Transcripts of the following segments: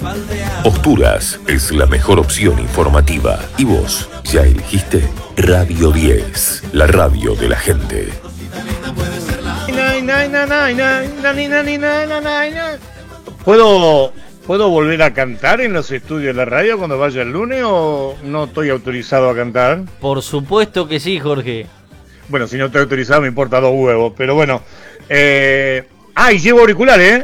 Posturas es la mejor opción informativa. ¿Y vos ya elegiste? Radio 10, la radio de la gente. ¿Puedo volver a cantar en los estudios de la radio cuando vaya el lunes o no estoy autorizado a cantar? Por supuesto que sí, Jorge. Bueno, si no estoy autorizado me importa 2 huevos, pero bueno. Y llevo auriculares,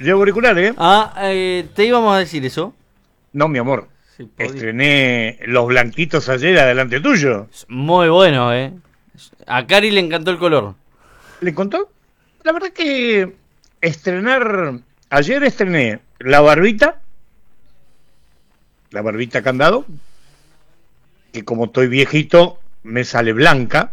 ¿Te íbamos a decir eso? No, mi amor. Sí, estrené Los Blanquitos ayer adelante tuyo. Muy bueno, A Cari le encantó el color. ¿Le contó? La verdad que ayer estrené la barbita candado, que como estoy viejito me sale blanca.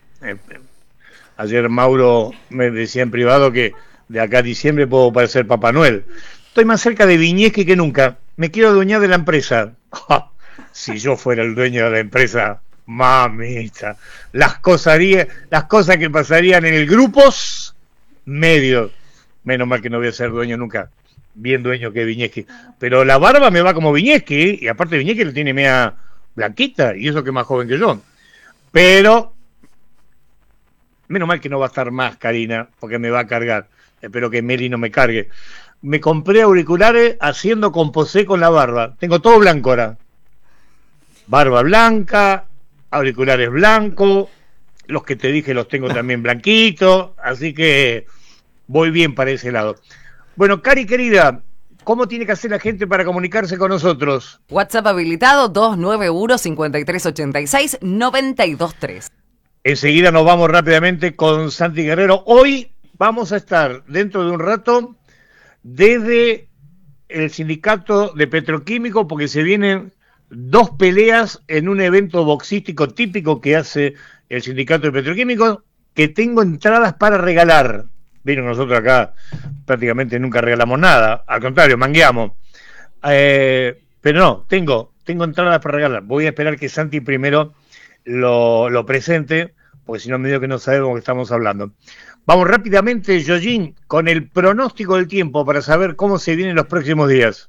Ayer Mauro me decía en privado que de acá a diciembre puedo parecer Papá Noel. Estoy más cerca de Viñeschi que nunca. Me quiero adueñar de la empresa. Si yo fuera el dueño de la empresa, mamita, las cosas que pasarían en el grupos medio. Menos mal que no voy a ser dueño nunca. Bien dueño que Viñeschi. Pero la barba me va como Viñeschi, y aparte Viñeschi lo tiene media blanquita, y eso que es más joven que yo. Pero menos mal que no va a estar más, Karina, porque me va a cargar. Espero que Meli no me cargue. Me compré auriculares haciendo composé con la barba. Tengo todo blanco ahora. Barba blanca, auriculares blancos, los que te dije los tengo también blanquitos, así que voy bien para ese lado. Bueno, Cari querida, ¿cómo tiene que hacer la gente para comunicarse con nosotros? WhatsApp habilitado 291-5386-923. Enseguida nos vamos rápidamente con Santi Guerrero. Hoy vamos a estar dentro de un rato desde el sindicato de petroquímicos, porque se vienen 2 peleas en un evento boxístico típico que hace el sindicato de petroquímicos, que tengo entradas para regalar. Vieron, nosotros acá prácticamente nunca regalamos nada, al contrario, mangueamos. Pero no, tengo entradas para regalar. Voy a esperar que Santi primero lo presente, porque si no me digo que no sabemos de qué estamos hablando. Vamos rápidamente, Yoyin, con el pronóstico del tiempo para saber cómo se vienen los próximos días.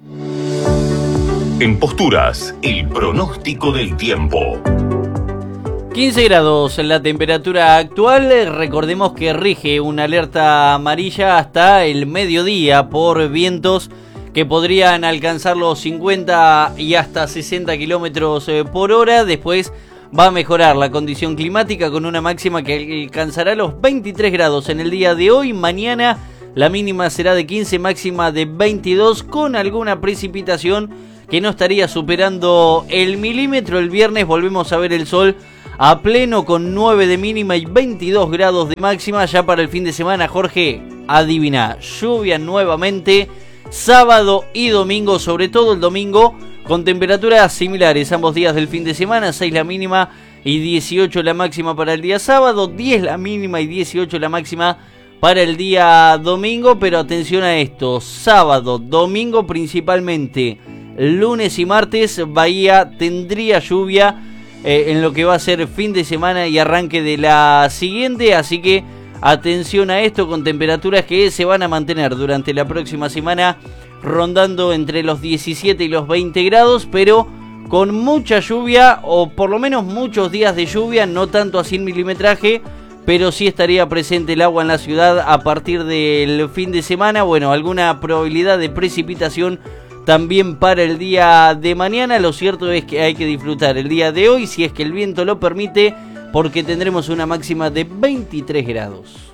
En Posturas, el pronóstico del tiempo. 15 grados en la temperatura actual. Recordemos que rige una alerta amarilla hasta el mediodía por vientos que podrían alcanzar los 50 y hasta 60 kilómetros por hora. Después va a mejorar la condición climática con una máxima que alcanzará los 23 grados en el día de hoy. Mañana la mínima será de 15, máxima de 22, con alguna precipitación que no estaría superando el milímetro. El viernes volvemos a ver el sol a pleno con 9 de mínima y 22 grados de máxima. Ya para el fin de semana, Jorge, adivina, lluvia nuevamente sábado y domingo, sobre todo el domingo, con temperaturas similares ambos días del fin de semana, 6 la mínima y 18 la máxima para el día sábado, 10 la mínima y 18 la máxima para el día domingo. Pero atención a esto, sábado, domingo principalmente, lunes y martes, Bahía tendría lluvia en lo que va a ser fin de semana y arranque de la siguiente, así que atención a esto, con temperaturas que se van a mantener durante la próxima semana rondando entre los 17 y los 20 grados, pero con mucha lluvia, o por lo menos muchos días de lluvia, no tanto así en milimetraje, pero sí estaría presente el agua en la ciudad a partir del fin de semana. Bueno, alguna probabilidad de precipitación también para el día de mañana. Lo cierto es que hay que disfrutar el día de hoy, si es que el viento lo permite, porque tendremos una máxima de 23 grados.